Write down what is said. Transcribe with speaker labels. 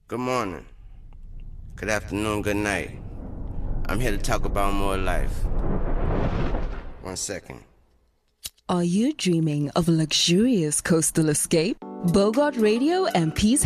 Speaker 1: Good morning. Good afternoon, good night. I'm here to talk about more life. 1 second.
Speaker 2: Are you dreaming of a luxurious coastal escape? Bogart Radio and Peace